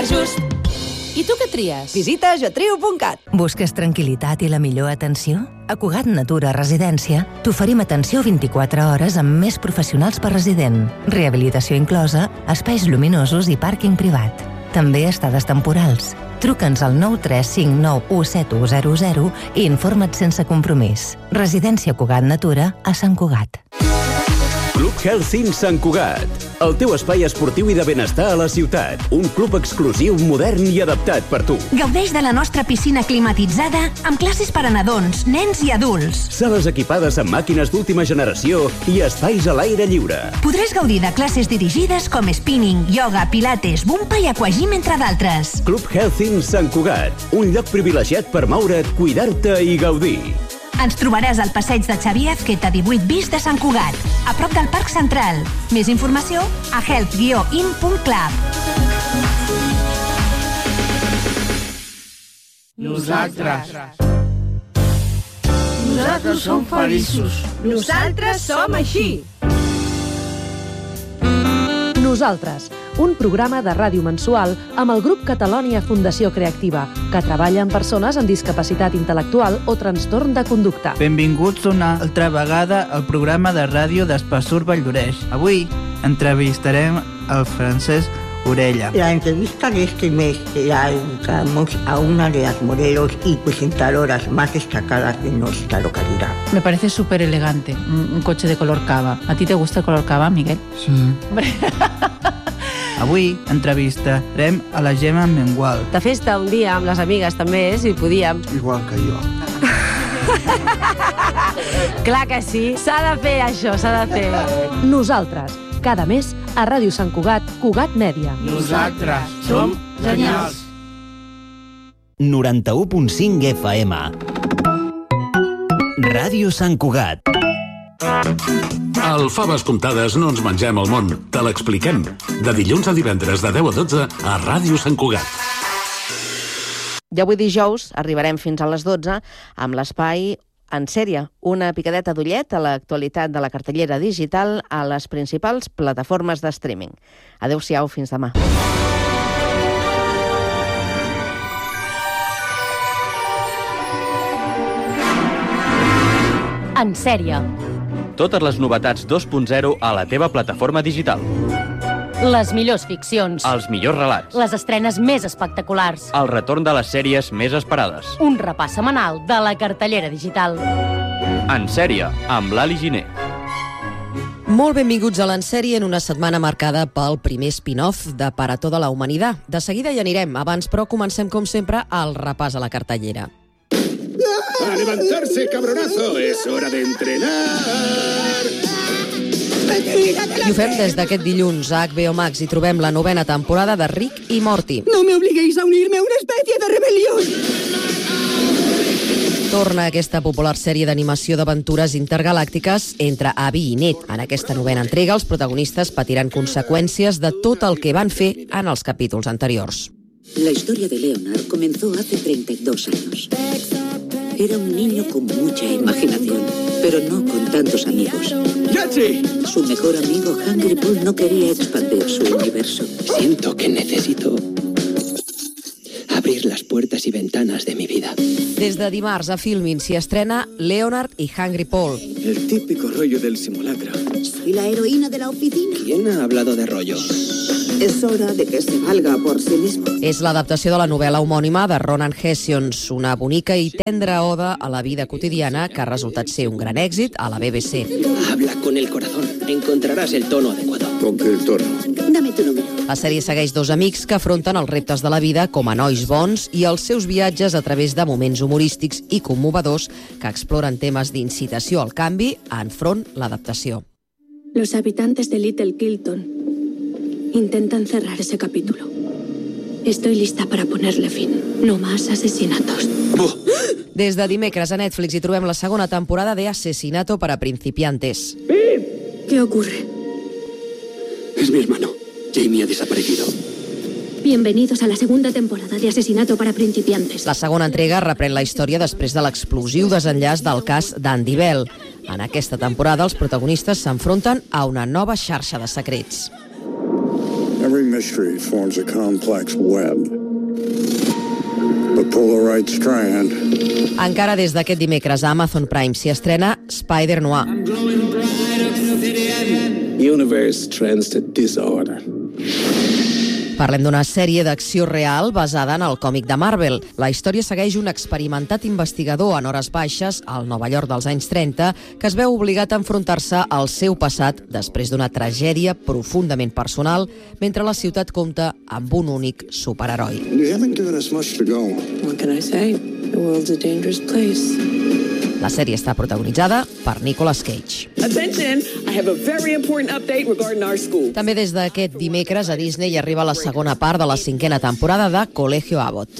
just. I tu què tries? Visita jotriu.cat. Busques tranquil·litat i la millor atenció? A Cugat Natura Residència t'oferim atenció 24 hores amb més professionals per resident, rehabilitació inclosa, espais lluminosos i pàrquing privat. També estades temporals. Truca'ns al 935917100 i informa't sense compromís. Residència Cugat Natura a Sant Cugat. Club Health Inn Sant Cugat. El teu espai esportiu i de benestar a la ciutat. Un club exclusiu, modern i adaptat per tu. Gaudeix de la nostra piscina climatitzada amb classes per a nadons, nens i adults. Sales equipades amb màquines d'última generació i espais a l'aire lliure. Podràs gaudir de classes dirigides com spinning, yoga, pilates, bumpa i aquagym, entre d'altres. Club Health Inn Sant Cugat. Un lloc privilegiat per moure't, cuidar-te i gaudir. Ens trobaràs al passeig de Xavier Azqueta 18 bis de Sant Cugat, a prop del Parc Central. Més informació a health-in.club. Nosaltres som feliços. Nosaltres som així. Nosaltres, un programa de ràdio mensual amb el grup Catalònia Fundació Creativa, que treballa amb persones amb discapacitat intel·lectual o trastorn de conducta. Benvinguts una altra vegada al programa de ràdio d'Espassur Valldoreix. Avui entrevistarem el Francesc Orella. La entrevista de este mes la dedicamos a una de las modelos y presentadoras más destacadas de nuestra localidad. Me parece súper elegante, un coche de color cava. ¿A ti te gusta el color cava, Miguel? Sí. Avui entrevistarem a la Gemma Mengual. De festa un dia amb les amigues també, si podíem. Igual que jo. Clar que sí, s'ha de fer això, s'ha de fer. Nosaltres, cada mes a Ràdio Sant Cugat, Cugat Mèdia. Nosaltres som genials. 91.5 FM. Ràdio Sant Cugat. Al Faves Comptades no ens mengem el món, te l'expliquem. De dilluns a divendres de 10 a 12 a Ràdio Sant Cugat. Ja avui dijous arribarem fins a les 12 amb l'espai En Sèrie, una picadeta d'ullet a l'actualitat de la cartellera digital a les principals plataformes de streaming. Adéu-siau, fins demà. En Sèrie. Totes les novetats 2.0 a la teva plataforma digital. Les millors ficcions. Els millors relats. Les estrenes més espectaculars. El retorn de les sèries més esperades. Un repàs setmanal de la cartellera digital. En Sèrie, amb l'Ali Giner. Molt benvinguts a l'En Sèrie en una setmana marcada pel primer spin-off de Para toda la humanidad. De seguida hi anirem, abans però comencem com sempre el repàs a la cartellera. ¡A levantarse, cabronazo! ¡Es hora de entrenar! I ho fem des d'aquest dilluns. A HBO Max hi trobem la 9ª temporada de Rick i Morty. No me obliguéis a unirme a una especie de rebelión. Torna aquesta popular sèrie d'animació d'aventures intergalàctiques entre Abby i Ned. En aquesta 9ª entrega, els protagonistes patiran conseqüències de tot el que van fer en els capítols anteriors. La historia de Leonard comenzó hace 32 años. Era un niño con mucha imaginación, pero no con tantos amigos. ¡Yachi! Su mejor amigo, Hungry Paul, no quería expandir su universo. Siento que necesito abrir las puertas y ventanas de mi vida. Des de dimarts a Filmin s'hi estrena Leonard y Hungry Paul. El típico rollo del simulacro. Soy la heroína de la oficina. ¿Quién ha hablado de rollo? Es hora de que se valga por sí mismo. És l'adaptació de la novel·la homònima de Ronan Hessions, una bonica i tendra oda a la vida quotidiana que ha resultat ser un gran èxit a la BBC. Habla con el corazón. Encontraràs el tono adecuado. ¿Con qué tono? Dame tu número. La sèrie segueix dos amics que afronten els reptes de la vida com a nois bons i els seus viatges a través de moments humorístics i commovedors que exploren temes d'incitació al canvi enfront l'adaptació. Los habitantes de Little Kilton intentan cerrar ese capítulo. Estoy lista para ponerle fin. No más asesinatos. Des de dimecres a Netflix hi trobem la segona temporada de Asesinato para principiantes. ¿Qué ocurre? Es mi hermano. Jamie ha desaparecido. Bienvenidos a la segunda temporada de Asesinato para principiantes. La segona entrega reprèn la història després de l'explosiu desenllaç del cas d'Andy Bell. En aquesta temporada, els protagonistes s'enfronten a una nova xarxa de secrets. Every chemistry forms a complex web. The Polaroid strand. Encara des d'aquest dimecres a Amazon Prime s'hi estrena Spider-Noir. Universe trends to disorder. Parlem d'una sèrie d'acció real basada en el còmic de Marvel. La història segueix un experimentat investigador en hores baixes al Nova York dels anys 30 que es veu obligat a enfrontar-se al seu passat després d'una tragèdia profundament personal mentre la ciutat compta amb un únic superheroi. You haven't given us much to go. What can I say? The world's a dangerous place. La sèrie està protagonitzada per Nicolas Cage. Attention, I have a very important update regarding our school. També des d'aquest dimecres a Disney hi arriba la segona part de la 5ª temporada de Colegio Abbott.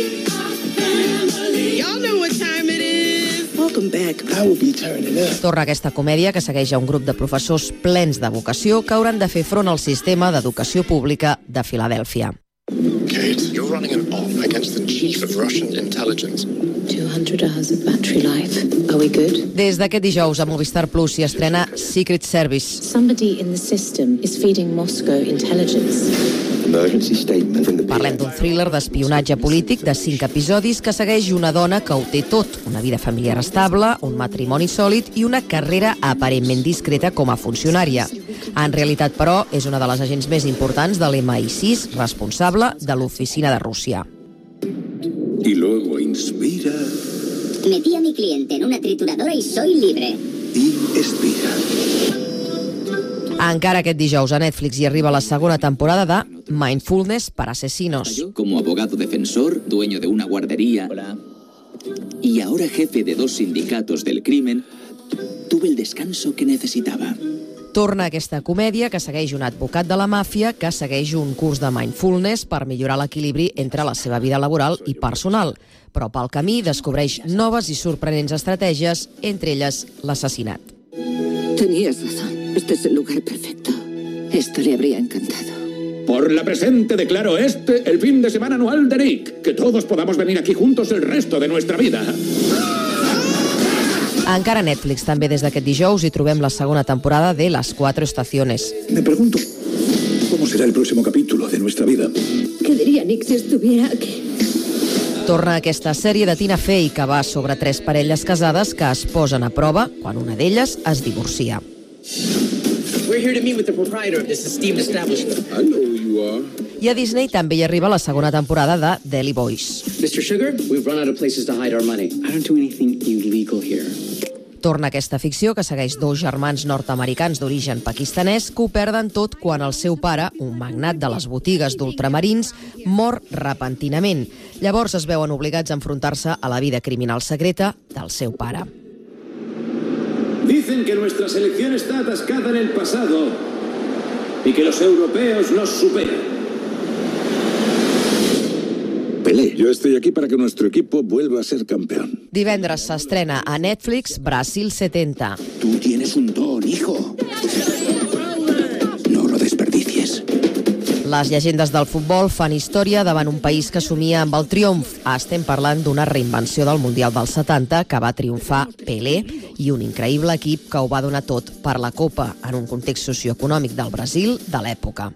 Y'all know what time it is. Welcome back. I will be turning up. Torna aquesta comèdia que segueix a un grup de professors plens de vocació que hauran de fer front al sistema d'educació pública de Filadèlfia. Kate, you're running an op against the chief of Russian intelligence. 200 hours of battery life. Are we good? Des d'aquest dijous a Movistar Plus s'hi estrena Secret Service. Somebody in the system is feeding Moscow intelligence. Emergency statement from the Parlem d'un thriller d'espionatge polític de 5 episodis que segueix una dona que ho té tot, una vida familiar estable, un matrimoni sòlid i una carrera aparentment discreta com a funcionària. En realitat, però, és una de les agents més importants de l'MI6, responsable de l'oficina de Rússia. Y luego inspira Metí a mi cliente en una trituradora y soy libre. y expira. Encara aquest dijous a Netflix hi arriba la segona temporada de Mindfulness para asesinos. Como abogado defensor, dueño de una guardería y ahora jefe de 2 sindicatos del crimen, tuve el descanso que necesitaba. Torna aquesta comèdia que segueix un advocat de la màfia que segueix un curs de mindfulness per millorar l'equilibri entre la seva vida laboral i personal. Però pel camí descobreix noves i sorprenents estratègies, entre elles l'assassinat. Tenías razón. Este es el lugar perfecto. Esto le habría encantado. Por la presente declaro este el fin de semana anual de Nick. Que todos podamos venir aquí juntos el resto de nuestra vida. Encara a Netflix, també des d'aquest dijous, hi trobem la segona temporada de Las 4 Estaciones. Me pregunto, ¿cómo será el próximo capítulo de nuestra vida? ¿Qué diría Nick si estuviera aquí? Torna aquesta sèrie de Tina Fey que va sobre 3 parelles casades que es posen a prova quan una d'elles es divorcia. We're here to meet with the proprietor of this esteemed establishment. I know who you are. I a Disney també hi arriba la segona temporada de Daily Boys. Mr. Sugar, we've run out of places to hide our money. I don't do anything illegal here. Torna aquesta ficció que segueix 2 germans nord-americans d'origen pakistanès que ho perden tot quan el seu pare, un magnat de les botigues d'ultramarins, mor repentinament. Llavors es veuen obligats a enfrontar-se a la vida criminal secreta del seu pare. Dicen que nuestra selección está atascada en el pasado y que los europeos nos superan. Pelé, yo estoy aquí para que nuestro equipo vuelva a ser campeón. Divendres s'estrena a Netflix Brasil 70. Tú tienes un don, hijo. No lo desperdicies. Les llegendes del futbol fan història davant un país que somia amb el triomf. Estem parlant d'una reinvenció del Mundial del 70 que va triomfar Pelé i un increïble equip que ho va donar tot per la Copa en un context socioeconòmic del Brasil de l'època.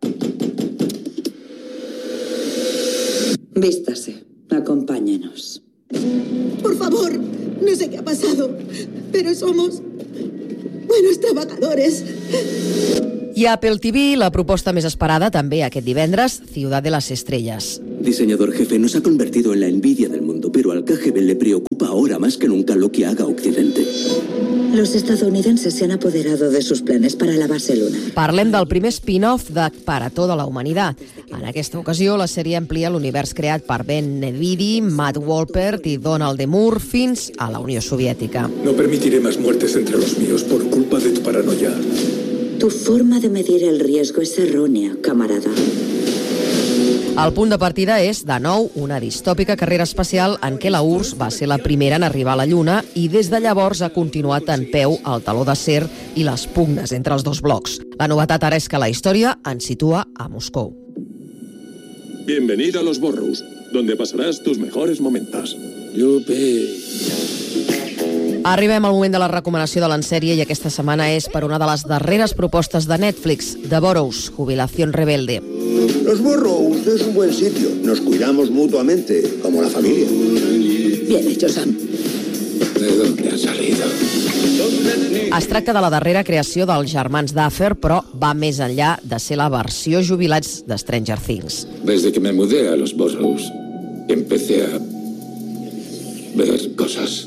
Vístase, acompáñenos. Por favor, no sé qué ha pasado, pero somos buenos trabajadores. I a Apple TV, la proposta més esperada també aquest divendres, Ciudad de las Estrellas. Diseñador jefe, nos ha convertido en la envidia del mundo, pero al KGB le preocupa ahora más que nunca lo que haga Occidente. Los estadounidenses se han apoderado de sus planes para la base lunar. Parlem del primer spin-off de Para toda la humanitat. En aquesta ocasió, la sèrie amplia l'univers creat per Ben Nedvidi, Matt Wolpert i Donald D. Moore fins a la Unió Soviètica. No permitiré más muertes entre los míos por culpa de tu paranoia. Tu forma de medir el riesgo es errónea, camarada. El punt de partida és, de nou, una distòpica carrera espacial en què la URSS va ser la primera en arribar a la Lluna i des de llavors ha continuat en peu el taló d'acer i les pugnes entre els dos blocs. La novetat ara és que la història ens situa a Moscou. Bienvenido a Los Borrus, donde pasarás tus mejores momentos. Yupi. Arribem al moment de la recomanació de l'ensèrie i aquesta setmana és per una de les darreres propostes de Netflix, The Burrows, Jubilación Rebelde. Los Burrows es un buen sitio. Nos cuidamos mutuamente, como la familia. Bien hecho, Sam. ¿De dónde ha salido? Es tracta de la darrera creació dels germans Duffer, però va més enllà de ser la versió jubilats de Stranger Things. Desde que me mudé a los Burrows, empecé a ver cosas.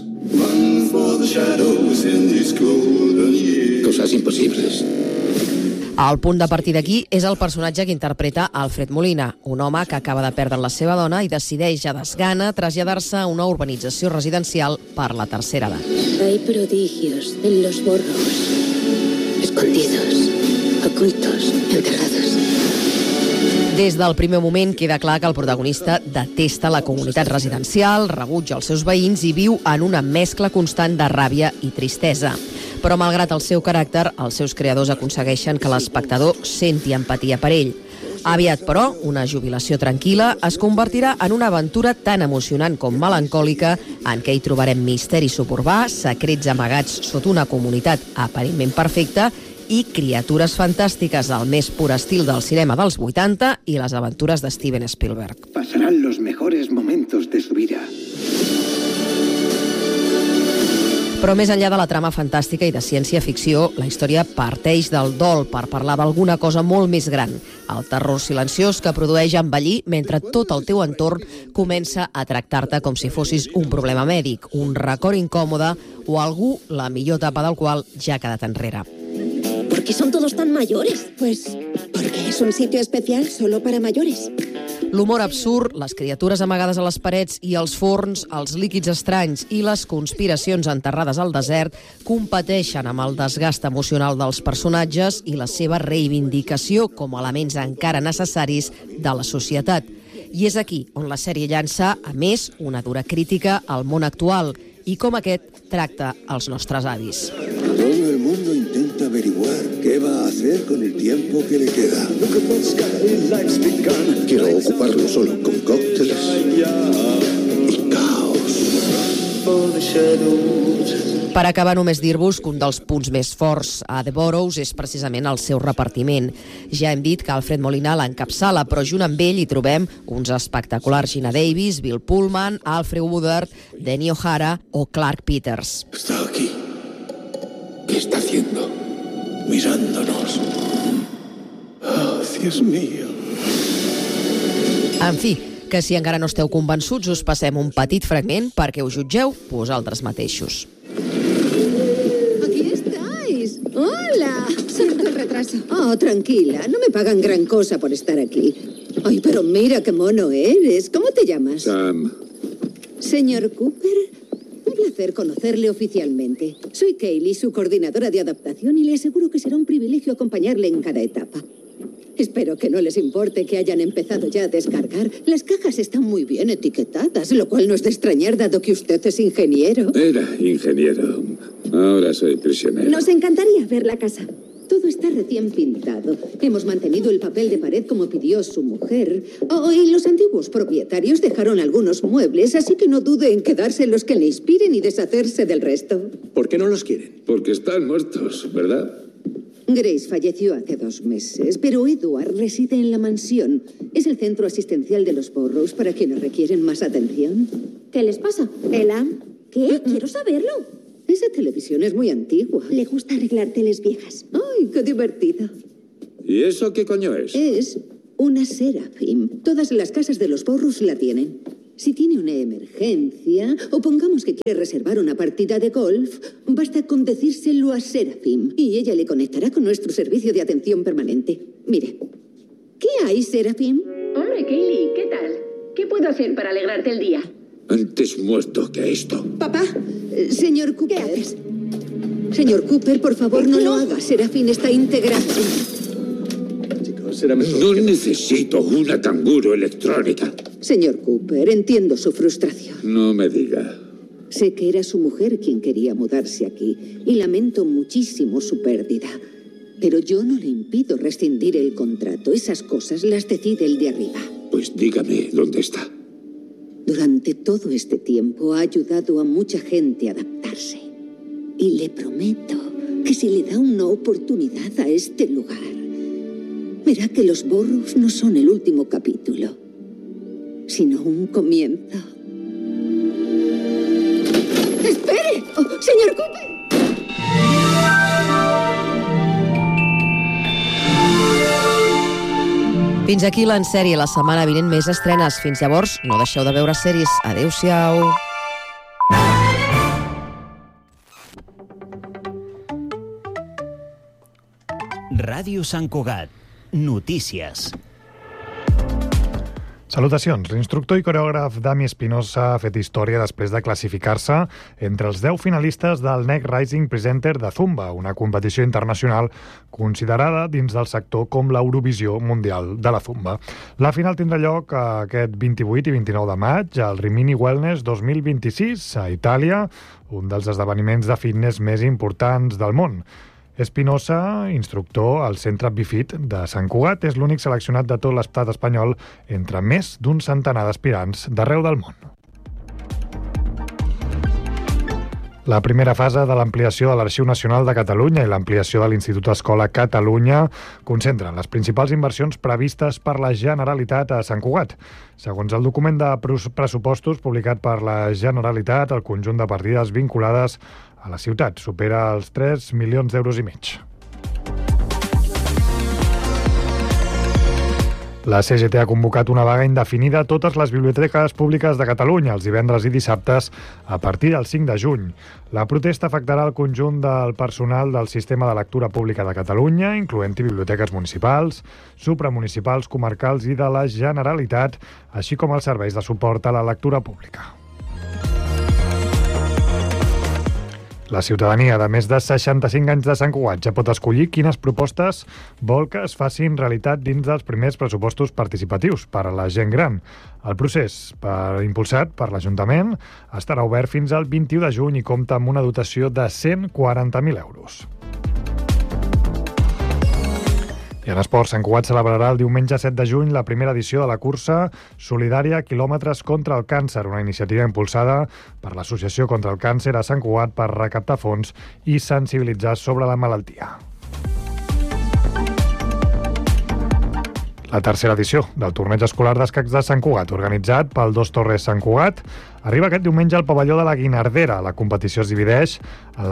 Cosas imposibles. El punt de partida aquí és el personatge que interpreta Alfred Molina, un home que acaba de perdre la seva dona i decideix a desgana traslladar-se a una urbanització residencial per la tercera edat. Hay prodigios en los Burrows, escondidos, ocultos, enterrados. Des del primer moment queda clar que el protagonista detesta la comunitat residencial, rebutja els seus veïns i viu en una mescla constant de ràbia i tristesa. Però malgrat el seu caràcter, els seus creadors aconsegueixen que l'espectador senti empatia per ell. Aviat, però, una jubilació tranquil·la es convertirà en una aventura tan emocionant com melancòlica en què hi trobarem misteri suburbà, secrets amagats sota una comunitat aparentment perfecta i criatures fantàstiques al més pur estil del cinema dels 80 i les aventures de Steven Spielberg. Pasarán los mejores momentos de su vida. Però més enllà de la trama fantàstica i de ciència-ficció, la història parteix del dol per parlar d'alguna cosa molt més gran, el terror silenciós que produeix envellir mentre tot el teu entorn comença a tractar-te com si fossis un problema mèdic, un record incòmode o algú la millor etapa del qual ja ha quedat enrere. ¿Por qué son todos tan mayores? Pues porque es un sitio especial solo para mayores. L'humor absurd, les criatures amagades a les parets i els forns, els líquids estranys i les conspiracions enterrades al desert competeixen amb el desgast emocional dels personatges i la seva reivindicació com a elements encara necessaris de la societat. I és aquí on la sèrie llança, a més, una dura crítica al món actual i com aquest tracta els nostres avis. Todo el mundo intenta averiguar qué va a hacer con el tiempo que le queda. Quiero ocuparlo solo con cócteles y caos. Per acabar, només dir-vos que un dels punts més forts a The Burrows és precisament el seu repartiment. Ja hem dit que Alfred Molina l'encapçala, però junt amb ell hi trobem uns espectaculars Gina Davis, Bill Pullman, Alfred Woodard, Denny O'Hara o Clark Peters. Está aquí. ¿Qué está haciendo? Mirándonos. Oh, Dios mío. En fi, que si encara no esteu convençuts, us passem un petit fragment perquè us jutgeu vosaltres mateixos. Aquí estáis. Hola. Siento el retraso. Oh, tranquila. No me pagan gran cosa por estar aquí. Ay, pero mira qué mono eres. ¿Cómo te llamas? Sam. Señor Cooper, un placer conocerle oficialmente. Soy Kaylee, su coordinadora de adaptación, y le aseguro que será un privilegio acompañarle en cada etapa. Espero que no les importe que hayan empezado ya a descargar. Las cajas están muy bien etiquetadas, lo cual no es de extrañar dado que usted es ingeniero. Era ingeniero. Ahora soy prisionero. Nos encantaría ver la casa. Todo está recién pintado. Hemos mantenido el papel de pared como pidió su mujer. Oh, y los antiguos propietarios dejaron algunos muebles, así que no dude en quedarse los que le inspiren y deshacerse del resto. ¿Por qué no los quieren? Porque están muertos, ¿verdad? Grace falleció hace 2 meses, pero Edward reside en la mansión. Es el centro asistencial de los Burrows para quienes requieren más atención. ¿Qué les pasa? ¿Ela? ¿Qué? Quiero saberlo. Esa televisión es muy antigua. Le gusta arreglar teles viejas. ¡Ay, qué divertido! ¿Y eso qué coño es? Es una Seraphim. Todas las casas de los Burrows la tienen. Si tiene una emergencia, o pongamos que quiere reservar una partida de golf, basta con decírselo a Seraphim y ella le conectará con nuestro servicio de atención permanente. Mire, ¿qué hay, Seraphim? Hombre, Kaylee, ¿qué tal? ¿Qué puedo hacer para alegrarte el día? Antes muerto que esto. Papá, señor Cooper. ¿Qué haces? Señor Cooper, por favor, no lo haga. Seraphim está integrado. No necesito una canguro electrónica. Señor Cooper, entiendo su frustración. No me diga. Sé que era su mujer quien quería mudarse aquí y lamento muchísimo su pérdida. Pero yo no le impido rescindir el contrato. Esas cosas las decide el de arriba. Pues dígame dónde está. Durante todo este tiempo ha ayudado a mucha gente a adaptarse. Y le prometo que si le da una oportunidad a este lugar, verá que los Burrows no son el último capítulo, sino un comienzo. ¡Espere! Oh, ¡señor Cooper! Fins aquí l'Ensèrie. La setmana vinent més estrenes. Fins llavors, no deixeu de veure sèries. Adéu-siau. Ràdio Sant Cugat. Notícies. Salutacions. L'instructor i coreògraf Dami Espinosa ha fet història després de classificar-se entre els 10 finalistes del Next Rising Presenter de Zumba, una competició internacional considerada dins del sector com l'Eurovisió Mundial de la Zumba. La final tindrà lloc aquest 28 i 29 de maig al Rimini Wellness 2026 a Itàlia, un dels esdeveniments de fitness més importants del món. Espinosa, instructor al Centre Bifit de Sant Cugat, és l'únic seleccionat de tot l'estat espanyol entre més d'un centenar d'aspirants d'arreu del món. La primera fase de l'ampliació de l'Arxiu Nacional de Catalunya i l'ampliació de l'Institut Escola Catalunya concentren les principals inversions previstes per la Generalitat a Sant Cugat. Segons el document de pressupostos publicat per la Generalitat, el conjunt de partides vinculades a la ciutat supera els 3 milions d'euros i mig. La CGT ha convocat una vaga indefinida a totes les biblioteques públiques de Catalunya els divendres i dissabtes a partir del 5 de juny. La protesta afectarà el conjunt del personal del Sistema de Lectura Pública de Catalunya, incloent-hi biblioteques municipals, supramunicipals, comarcals i de la Generalitat, així com els serveis de suport a la lectura pública. La ciutadania de més de 65 anys de Sant Cugat ja pot escollir quines propostes vol que es facin realitat dins dels primers pressupostos participatius per a la gent gran. El procés, impulsat per l'Ajuntament, estarà obert fins al 21 de juny i compta amb una dotació de 140.000 euros. I en esports, Sant Cugat celebrarà el diumenge 7 de juny la primera edició de la cursa solidària Quilòmetres contra el Càncer, una iniciativa impulsada per l'Associació contra el Càncer a Sant Cugat per recaptar fons i sensibilitzar sobre la malaltia. La tercera edició del torneig escolar d'escacs de Sant Cugat, organitzat pel Dos Torres Sant Cugat, arriba aquest diumenge al pavelló de la Guinardera. La competició es divideix en